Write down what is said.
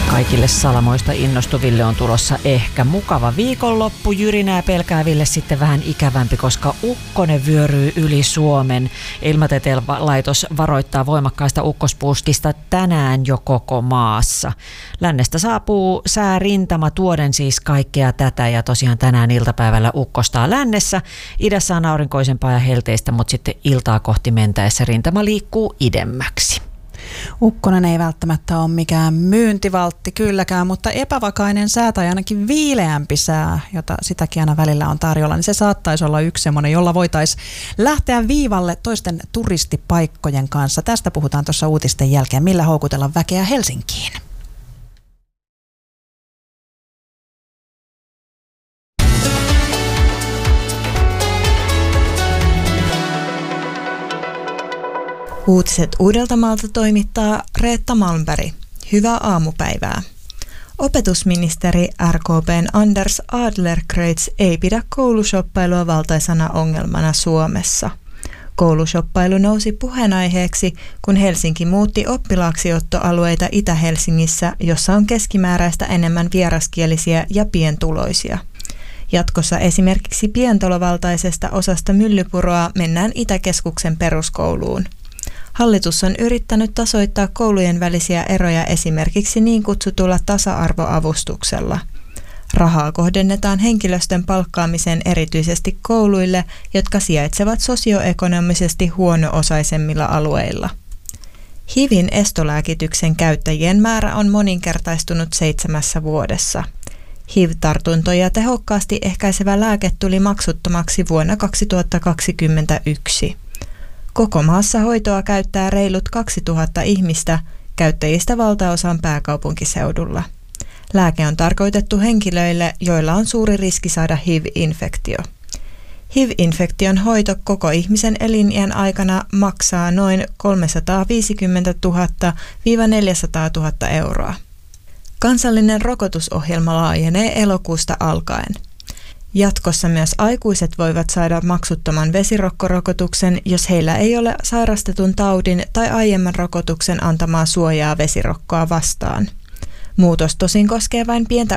Kaikille salamoista innostuville on tulossa ehkä mukava viikonloppu, jyrinää pelkääville sitten vähän ikävämpi, koska ukkonen vyöryy yli Suomen. Ilmatieteen laitos varoittaa voimakkaista ukkospuuskista tänään jo koko maassa. Lännestä saapuu säärintama tuoden siis kaikkea tätä ja tosiaan tänään iltapäivällä ukkostaa lännessä. Idässä on aurinkoisempaa ja helteistä, mutta sitten iltaa kohti mentäessä rintama liikkuu idemmäksi. Ukkonen ei välttämättä ole mikään myyntivaltti kylläkään, mutta epävakainen sää tai ainakin viileämpi sää, jota sitäkin aina välillä on tarjolla, niin se saattaisi olla yksi semmoinen, jolla voitaisiin lähteä viivalle toisten turistipaikkojen kanssa. Tästä puhutaan tuossa uutisten jälkeen, millä houkutella väkeä Helsinkiin. Uutiset Uudeltamaalta toimittaa Reetta Malmberg. Hyvää aamupäivää. Opetusministeri RKP:n Anders Adlercreutz ei pidä koulushoppailua valtaisana ongelmana Suomessa. Koulushopailu nousi puheenaiheeksi, kun Helsinki muutti oppilaaksiottoalueita Itä-Helsingissä, jossa on keskimääräistä enemmän vieraskielisiä ja pientuloisia. Jatkossa esimerkiksi pientalovaltaisesta osasta Myllypuroa mennään Itäkeskuksen peruskouluun. Hallitus on yrittänyt tasoittaa koulujen välisiä eroja esimerkiksi niin kutsutulla tasa-arvoavustuksella. Rahaa kohdennetaan henkilöstön palkkaamiseen erityisesti kouluille, jotka sijaitsevat sosioekonomisesti huono-osaisemmilla alueilla. HIVin estolääkityksen käyttäjien määrä on moninkertaistunut 7 vuodessa. HIV-tartuntoja tehokkaasti ehkäisevä lääke tuli maksuttomaksi vuonna 2021. Koko maassa hoitoa käyttää reilut 2000 ihmistä, käyttäjistä valtaosa on pääkaupunkiseudulla. Lääke on tarkoitettu henkilöille, joilla on suuri riski saada HIV-infektio. HIV-infektion hoito koko ihmisen eliniän aikana maksaa noin 350 000–400 000 euroa. Kansallinen rokotusohjelma laajenee elokuusta alkaen. Jatkossa myös aikuiset voivat saada maksuttoman vesirokkorokotuksen, jos heillä ei ole sairastetun taudin tai aiemman rokotuksen antamaa suojaa vesirokkoa vastaan. Muutos tosin koskee vain pientä